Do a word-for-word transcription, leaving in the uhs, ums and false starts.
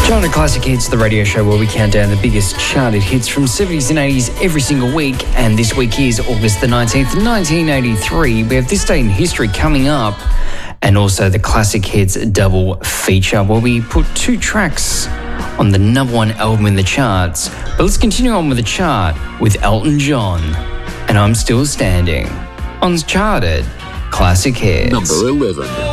Chart Classic Hits, the radio show where we count down the biggest charted hits from seventies and eighties every single week. And this week is August the nineteenth, nineteen eighty-three. We have This Day in History coming up, and also the Classic Hits double feature where we put two tracks on the number one album in the charts. But let's continue on with the chart with Elton John, and I'm Still Standing on Charted Classic Hits. Number eleven.